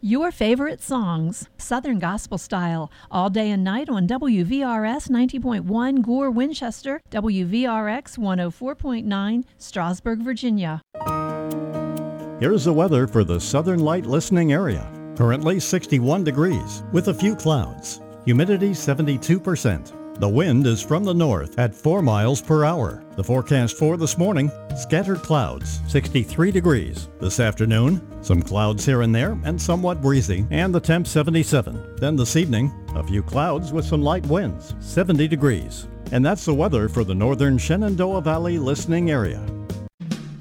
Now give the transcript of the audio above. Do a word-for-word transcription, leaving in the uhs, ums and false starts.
Your favorite songs, Southern Gospel Style, all day and night on W V R S ninety point one Gore, Winchester, W V R X one oh four point nine, Strasburg, Virginia. Here's the weather for the Southern Light listening area. Currently sixty-one degrees with a few clouds. Humidity seventy-two percent. The wind is from the north at four miles per hour. The forecast for this morning, scattered clouds, sixty-three degrees. This afternoon, some clouds here and there and somewhat breezy, and the temp seventy-seven. Then this evening, a few clouds with some light winds, seventy degrees. And that's the weather for the northern Shenandoah Valley listening area.